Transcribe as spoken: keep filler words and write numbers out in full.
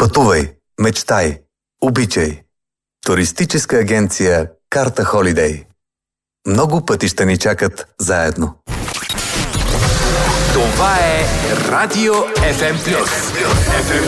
Пътувай, мечтай, обичай. Туристическа агенция Карта Холидей. Много пътища ни чакат заедно. Това е Радио еф ем Плюс. еф ем